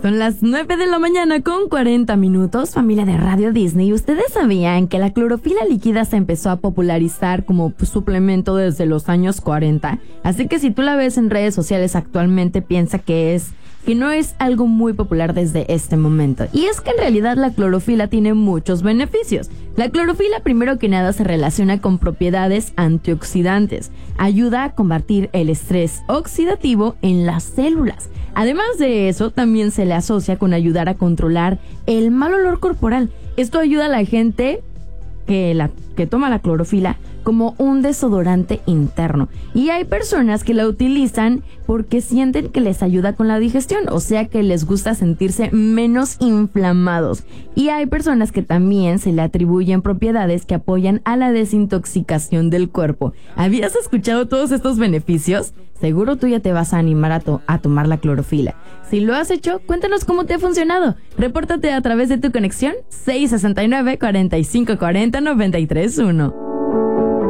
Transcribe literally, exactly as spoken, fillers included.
Son las nueve de la mañana con cuarenta minutos, familia de Radio Disney. ¿Ustedes sabían que la clorofila líquida se empezó a popularizar como suplemento desde los años cuarenta? Así que si tú la ves en redes sociales actualmente, piensa que es que no es algo muy popular desde este momento. Y es que en realidad la clorofila tiene muchos beneficios. La clorofila, primero que nada, se relaciona con propiedades antioxidantes. Ayuda a combatir el estrés oxidativo en las células. Además de eso, también se le asocia con ayudar a controlar el mal olor corporal. Esto ayuda a la gente que, la, que toma la clorofila como un desodorante interno. Y hay personas que la utilizan porque sienten que les ayuda con la digestión, o sea que les gusta sentirse menos inflamados. Y hay personas que también se le atribuyen propiedades que apoyan a la desintoxicación del cuerpo. ¿Habías escuchado todos estos beneficios? Seguro tú ya te vas a animar a, to- a tomar la clorofila. Si lo has hecho, cuéntanos cómo te ha funcionado. Repórtate a través de tu conexión seis sesenta y nueve, cuarenta y cinco cuarenta, noventa y tres uno.